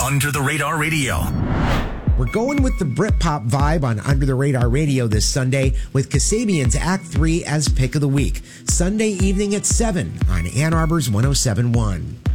Under the Radar Radio. We're going with the Britpop vibe on Under the Radar Radio this Sunday with Kasabian's Act 3 as Pick of the Week. Sunday evening at 7 on Ann Arbor's 107.1.